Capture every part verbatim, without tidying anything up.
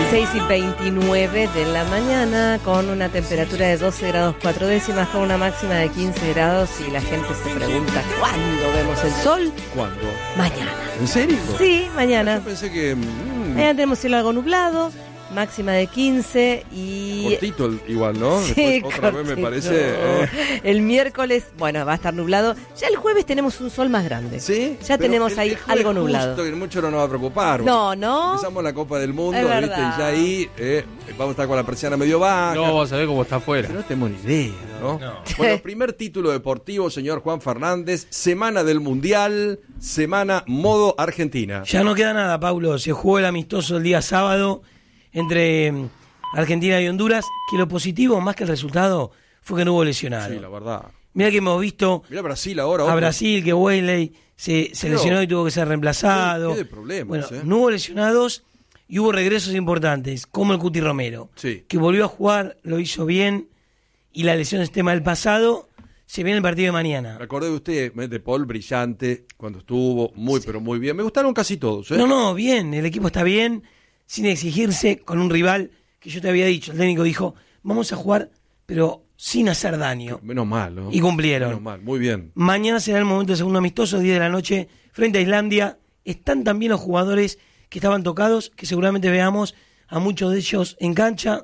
seis y veintinueve de la mañana, con una temperatura de doce grados cuatro décimas, con una máxima de quince grados, y la gente se pregunta, ¿cuándo vemos el sol? ¿Cuándo? Mañana. ¿En serio? Sí, mañana. Yo pensé que... Mmm, Mañana tenemos cielo algo nublado, máxima de quince y... cortito el- igual, ¿no? Sí, Después otra vez me cortito. parece... eh, El miércoles, bueno, va a estar nublado. Ya el jueves tenemos un sol más grande. ¿Sí? Ya Pero tenemos el- ahí el jueves algo nublado. justo que mucho no nos va a preocupar. No, no. Empezamos la Copa del Mundo, Es ¿viste? verdad. Y ya ahí eh, vamos a estar con la persiana medio baja. No, vos sabés cómo está afuera. No tengo ni idea, ¿no? No. Bueno, primer título deportivo, señor Juan Fernández. Semana del Mundial, semana modo Argentina. Ya no queda nada, Paulo. Se jugó el amistoso el día sábado entre mm, Argentina y Honduras, que lo positivo, más que el resultado, fue que no hubo lesionados. Sí, la verdad. Mirá que hemos visto Mira Brasil ahora. a otro. Brasil, que Wesley se, se Pero- lesionó y tuvo que ser reemplazado. Qué de problemas, bueno, eh. no hubo lesionados y hubo regresos importantes, como el Cuti Romero, Sí. que volvió a jugar, lo hizo bien, y la lesión es tema del pasado. Se viene el partido de mañana. Me acordé de usted, de Paul, brillante, cuando estuvo, muy, pero muy bien. Me gustaron casi todos, ¿eh? No, no, bien, el equipo está bien, sin exigirse, con un rival que yo te había dicho. El técnico dijo, vamos a jugar, pero sin hacer daño. Menos mal, ¿no? Y cumplieron. Menos mal, muy bien. Mañana será el momento del segundo amistoso, diez de la noche, frente a Islandia. Están también los jugadores que estaban tocados, que seguramente veamos a muchos de ellos en cancha,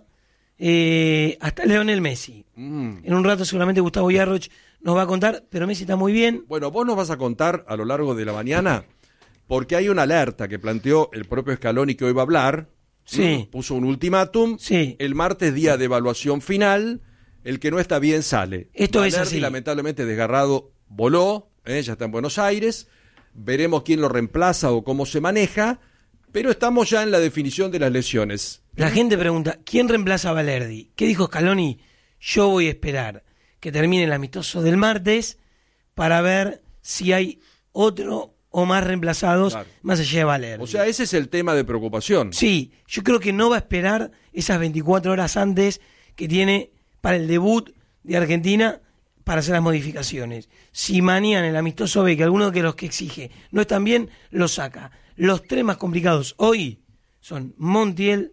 eh, hasta Lionel Messi. Mm. En un rato seguramente Gustavo Yarroch nos va a contar, pero Messi está muy bien. Bueno, vos nos vas a contar a lo largo de la mañana, porque hay una alerta que planteó el propio Scaloni que hoy va a hablar. Sí. Mm, Puso un ultimátum. Sí. El martes, día de evaluación final, el que no está bien sale. Esto es Valerdi, así. lamentablemente desgarrado, voló, ¿eh? Ya está en Buenos Aires. Veremos quién lo reemplaza o cómo se maneja, pero estamos ya en la definición de las lesiones. La gente pregunta, ¿quién reemplaza a Valerdi? ¿Qué dijo Scaloni? Yo voy a esperar que termine el amistoso del martes para ver si hay otro o más reemplazados Claro. más allá de Valerdi. O sea, ese es el tema de preocupación. Sí, yo creo que no va a esperar esas veinticuatro horas antes que tiene para el debut de Argentina para hacer las modificaciones. Si mañana el amistoso ve que alguno de los que exige no están bien, lo saca. Los tres más complicados hoy son Montiel,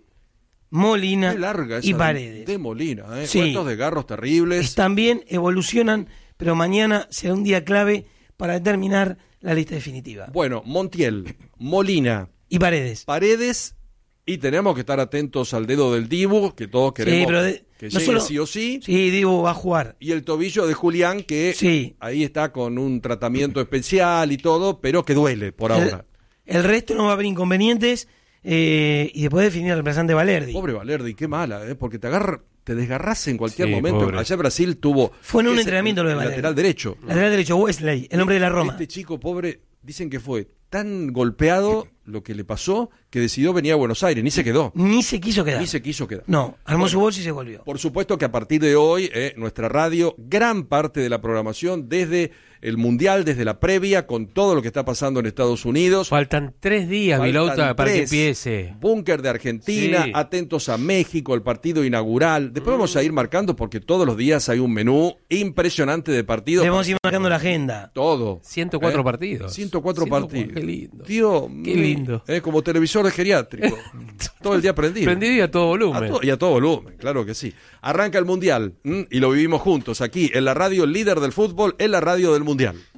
Molina Qué larga esa y de- Paredes. De Molina, ¿eh? Sí. Cuántos desgarros terribles. Están bien, evolucionan, pero mañana será un día clave para determinar la lista definitiva. Bueno, Montiel, Molina, Y Paredes. Paredes, y tenemos que estar atentos al dedo del Dibu, que todos queremos pero de- que no llegue solo- sí o sí. Sí, Dibu va a jugar. Y el tobillo de Julián, que Sí. ahí está con un tratamiento especial y todo, pero que duele por El, ahora. el resto no va a haber inconvenientes, eh, y después definir al reemplazante Valerdi. Pobre Valerdi, qué mala, ¿eh? Porque te agarra, te desgarras en cualquier Sí, momento. pobre. Allá Brasil tuvo... Fue en un ese- entrenamiento lo de el Valerdi. lateral derecho. Lateral derecho, Wesley, el hombre de la Roma. Este chico pobre, dicen que fue tan golpeado lo que le pasó que decidió venir a Buenos Aires, ni se quedó, Ni se quiso quedar. ni se quiso quedar. No, armó Bueno. su bolsa y se volvió. Por supuesto que a partir de hoy, eh, nuestra radio, gran parte de la programación desde el Mundial, desde la previa, con todo lo que está pasando en Estados Unidos. Faltan tres días, Faltan Vilauta, para que tres. empiece. Búnker de Argentina, Sí. atentos a México, el partido inaugural. Después vamos a ir marcando porque todos los días hay un menú impresionante de partidos. Le vamos a ir marcando la agenda. Todo. ciento cuatro ¿Eh? partidos. ciento cuatro ciento cuatro, partidos. Qué lindo. Tío, Qué lindo. Es como televisor de geriátrico. Todo el día prendido. Prendido y a todo A volumen. to- y a todo volumen, claro que sí. Arranca el Mundial, ¿m? Y lo vivimos juntos aquí en la radio líder del fútbol, en la radio del Mundial.